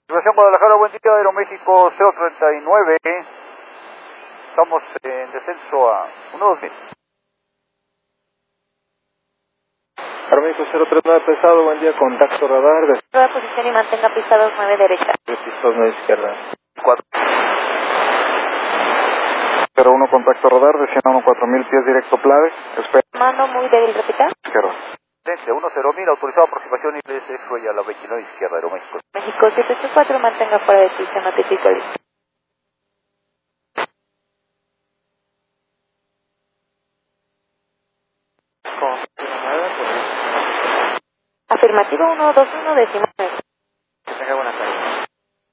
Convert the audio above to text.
Situación Guadalajara, buen día, Aeroméxico 039. Estamos en descenso a 1-2 Aeroméxico 039 pesado, buen día, contacto radar. Toda posición y mantenga pista 29 derecha. Pista 9 izquierda. 4. 01 contacto radar, desciendo a 4000 pies directo Plave. Espera. Mando muy débil, repita. Izquierda. 10.000, autorizado aproximación ILS, fue a la 29 izquierda, Aeroméxico. México 784, mantenga fuera de pista, notifico listo. Afirmativo 121, decimos.